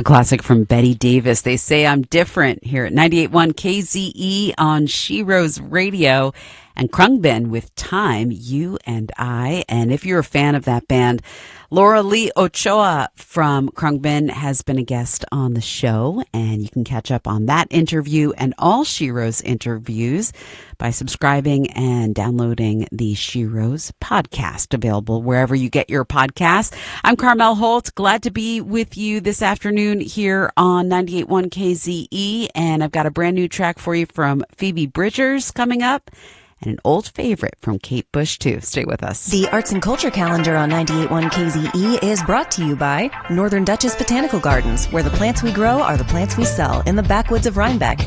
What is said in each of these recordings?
classic from Betty Davis. They say I'm different here at 98.1 KZE on She-Rose Radio. And Khruangbin with Time, You and I. And if you're a fan of that band, Laura Lee Ochoa from Khruangbin has been a guest on the show. And you can catch up on that interview and all She-Rose interviews by subscribing and downloading the She-Rose podcast, available wherever you get your podcasts. I'm Carmel Holt, glad to be with you this afternoon here on 98.1 KZE. And I've got a brand new track for you from Phoebe Bridgers coming up, and an old favorite from Kate Bush, too. Stay with us. The Arts and Culture Calendar on 98.1 KZE is brought to you by Northern Duchess Botanical Gardens, where the plants we grow are the plants we sell in the backwoods of Rhinebeck.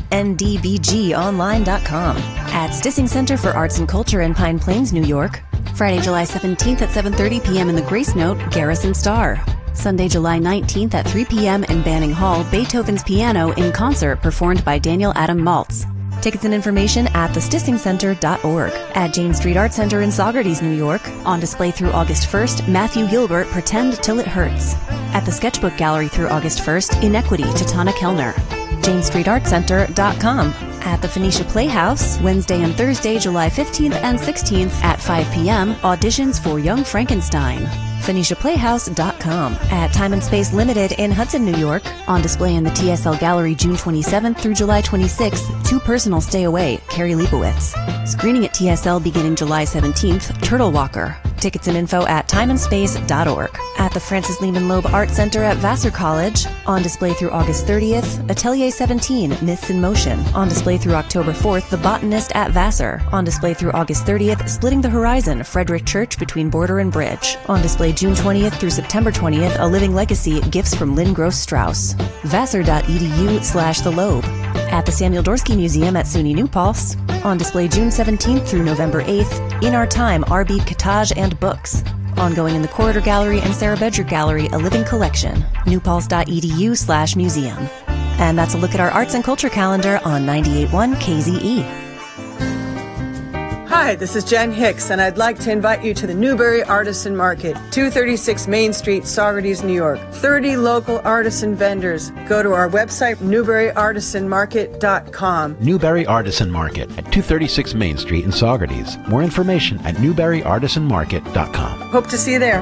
NDBGonline.com. At Stissing Center for Arts and Culture in Pine Plains, New York. Friday, July 17th at 7:30 p.m. in the Grace Note, Garrison Star. Sunday, July 19th at 3 p.m. in Banning Hall, Beethoven's Piano in concert performed by Daniel Adam Maltz. Tickets and information at thestissingcenter.org. At Jane Street Art Center in Saugerties, New York. On display through August 1st, Matthew Gilbert, Pretend Till It Hurts. At the Sketchbook Gallery through August 1st, Inequity to Tana Kellner. JaneStreetArtCenter.com. At the Phoenicia Playhouse, Wednesday and Thursday, July 15th and 16th at 5 p.m., auditions for Young Frankenstein. PhoeniciaPlayhouse.com. At Time and Space Limited in Hudson, New York. On display in the TSL Gallery June 27th through July 26th, Too Personal Stay Away, Carrie Leibowitz. Screening at TSL beginning July 17th, Turtle Walker. Tickets and info at timeandspace.org. At the Francis Lehman Loeb Art Center at Vassar College. On display through August 30th, Atelier 17, Myths in Motion. On display through October 4th, The Botanist at Vassar. On display through August 30th, Splitting the Horizon, Frederick Church between Border and Bridge. On display June 20th through September 20th, A Living Legacy, Gifts from Lynn Gross Strauss. Vassar.edu/The Loeb. At the Samuel Dorsky Museum at SUNY New Paltz. On display June 17th through November 8th, In Our Time, R.B. Cottage and Books. Ongoing in the Corridor Gallery and Sarah Bedrick Gallery, A Living Collection. newpaltz.edu/museum. And that's a look at our arts and culture calendar on 98.1 KZE. Hi, this is Jen Hicks, and I'd like to invite you to the Newberry Artisan Market, 236 Main Street, Saugerties, New York. 30 local artisan vendors. Go to our website, newberryartisanmarket.com. Newberry Artisan Market at 236 Main Street in Saugerties. More information at newberryartisanmarket.com. Hope to see you there.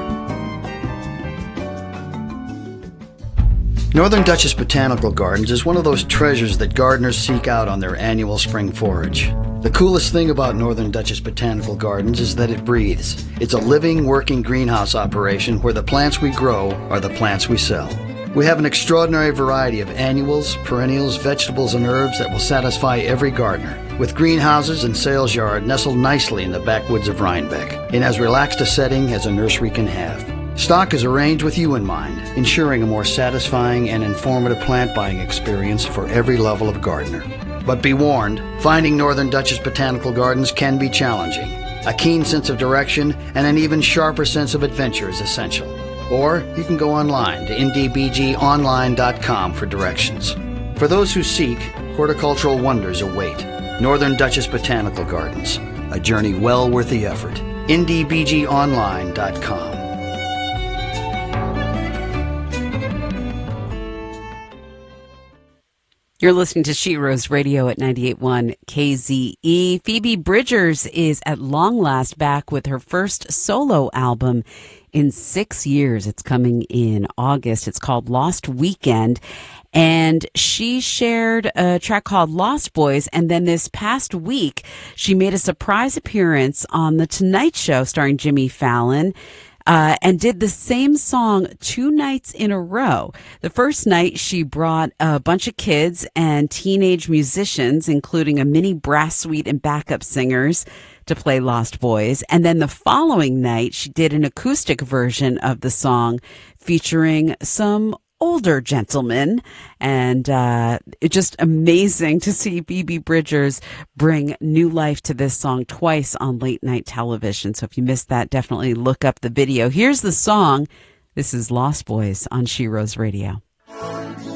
Northern Duchess Botanical Gardens is one of those treasures that gardeners seek out on their annual spring forage. The coolest thing about Northern Duchess Botanical Gardens is that it breathes. It's a living, working greenhouse operation where the plants we grow are the plants we sell. We have an extraordinary variety of annuals, perennials, vegetables, and herbs that will satisfy every gardener, with greenhouses and sales yard nestled nicely in the backwoods of Rhinebeck, in as relaxed a setting as a nursery can have. Stock is arranged with you in mind, ensuring a more satisfying and informative plant buying experience for every level of gardener. But be warned, finding Northern Duchess Botanical Gardens can be challenging. A keen sense of direction and an even sharper sense of adventure is essential. Or you can go online to ndbgonline.com for directions. For those who seek, horticultural wonders await. Northern Duchess Botanical Gardens, a journey well worth the effort. ndbgonline.com. You're listening to She-Rose Radio at 98.1 KZE. Phoebe Bridgers is at long last back with her first solo album in 6 years. It's coming in August. It's called Lost Weekend. And she shared a track called Lost Boys. And then this past week, she made a surprise appearance on The Tonight Show starring Jimmy Fallon. And did the same song 2 nights in a row. The first night, she brought a bunch of kids and teenage musicians, including a mini brass suite and backup singers, to play Lost Boys. And then the following night, she did an acoustic version of the song featuring some older gentlemen. And it's just amazing to see Phoebe Bridgers bring new life to this song twice on late night television. So if you missed that, definitely look up the video. Here's the song. This is Lost Boys on She-Rose Radio.